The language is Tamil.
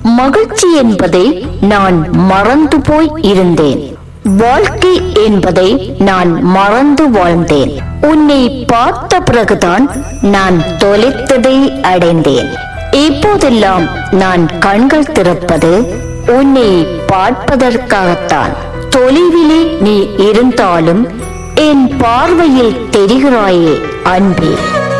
மகிழ்ச்சி என்பதை நான் மறந்து போய் இருந்தேன். வாழ்க்கை என்பதை நான் மறந்து வாழ்ந்தேன். உன்னை பார்த்த பிறகுதான் நான் தொலைத்ததை அடைந்தேன். இப்போதெல்லாம் நான் கண்கள் திறப்பது உன்னை பார்ப்பதற்காகத்தான். தொலைவிலே நீ இருந்தாலும் என் பார்வையில் தெரிகிறாயே அன்பே.